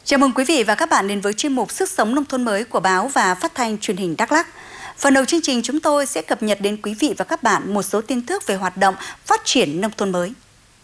Chào mừng quý vị và các bạn đến với chuyên mục Sức sống nông thôn mới của báo và phát thanh truyền hình Đắk Lắk. Phần đầu chương trình chúng tôi sẽ cập nhật đến quý vị và các bạn một số tin tức về hoạt động phát triển nông thôn mới.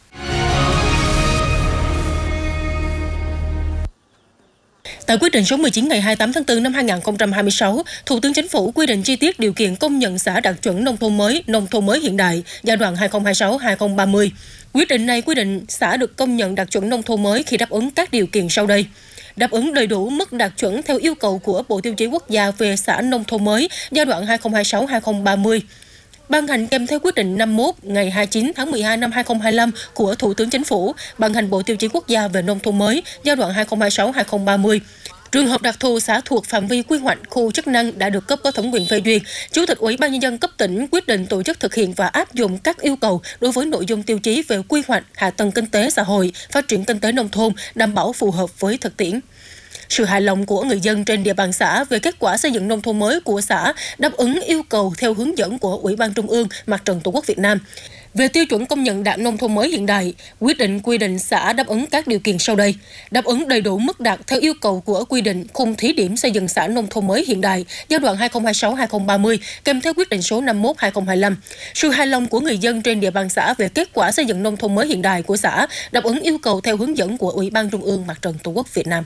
Tại quyết định số 19 ngày 28 tháng 4 năm 2026, Thủ tướng Chính phủ quy định chi tiết điều kiện công nhận xã đạt chuẩn nông thôn mới hiện đại giai đoạn 2026-2030. Quyết định này quy định xã được công nhận đạt chuẩn nông thôn mới khi đáp ứng các điều kiện sau đây: đáp ứng đầy đủ mức đạt chuẩn theo yêu cầu của Bộ Tiêu chí Quốc gia về xã nông thôn mới giai đoạn 2026-2030. Ban hành kèm theo quyết định 51 ngày 29 tháng 12 năm 2025 của Thủ tướng Chính phủ ban hành Bộ Tiêu chí Quốc gia về nông thôn mới giai đoạn 2026-2030. Trường hợp đặc thù xã thuộc phạm vi quy hoạch khu chức năng đã được cấp có thẩm quyền phê duyệt, Chủ tịch Ủy ban Nhân dân cấp tỉnh quyết định tổ chức thực hiện và áp dụng các yêu cầu đối với nội dung tiêu chí về quy hoạch hạ tầng kinh tế xã hội, phát triển kinh tế nông thôn, đảm bảo phù hợp với thực tiễn. Sự hài lòng của người dân trên địa bàn xã về kết quả xây dựng nông thôn mới của xã đáp ứng yêu cầu theo hướng dẫn của Ủy ban Trung ương Mặt trận Tổ quốc Việt Nam. Về tiêu chuẩn công nhận đạt nông thôn mới hiện đại, quyết định quy định xã đáp ứng các điều kiện sau đây: đáp ứng đầy đủ mức đạt theo yêu cầu của quy định khung thí điểm xây dựng xã nông thôn mới hiện đại giai đoạn 2026-2030 kèm theo quyết định số 51/2025. Sự hài lòng của người dân trên địa bàn xã về kết quả xây dựng nông thôn mới hiện đại của xã đáp ứng yêu cầu theo hướng dẫn của Ủy ban Trung ương Mặt trận Tổ quốc Việt Nam.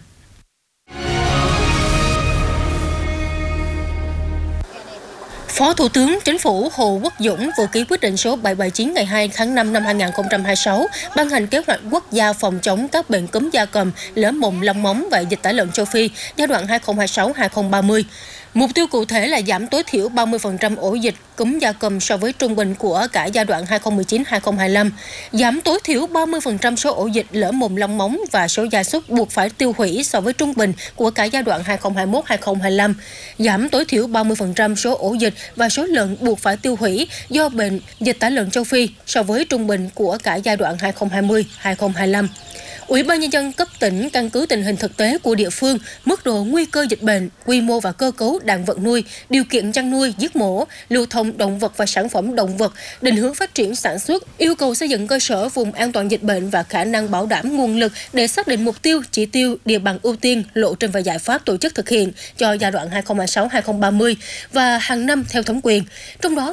Phó Thủ tướng Chính phủ Hồ Quốc Dũng vừa ký quyết định số 779 ngày 2 tháng 5 năm 2026 ban hành kế hoạch quốc gia phòng chống các bệnh cúm gia cầm, lở mồm long móng và dịch tả lợn châu Phi giai đoạn 2026-2030. Mục tiêu cụ thể là giảm tối thiểu 30% ổ dịch cúm gia cầm so với trung bình của cả giai đoạn 2019-2025, giảm tối thiểu 30% số ổ dịch lở mồm long móng và số gia súc buộc phải tiêu hủy so với trung bình của cả giai đoạn 2021-2025, giảm tối thiểu 30% số ổ dịch và số lợn buộc phải tiêu hủy do bệnh dịch tả lợn châu Phi so với trung bình của cả giai đoạn 2020-2025. Ủy ban Nhân dân cấp tỉnh căn cứ tình hình thực tế của địa phương, mức độ nguy cơ dịch bệnh, quy mô và cơ cấu đàn vật nuôi, điều kiện chăn nuôi, giết mổ, lưu thông động vật và sản phẩm động vật, định hướng phát triển sản xuất, yêu cầu xây dựng cơ sở vùng an toàn dịch bệnh và khả năng bảo đảm nguồn lực để xác định mục tiêu, chỉ tiêu, địa bàn ưu tiên, lộ trình và giải pháp tổ chức thực hiện cho giai đoạn 2026-2030 và hàng năm theo thẩm quyền. Trong đó,